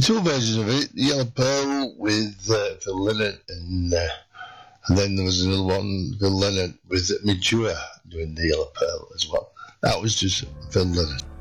two versions of it. The Yellow Pearl with Phil Lynott, and then there was another one, Phil Lynott with Midge Ure doing the Yellow Pearl as well. That was just Phil Lynott.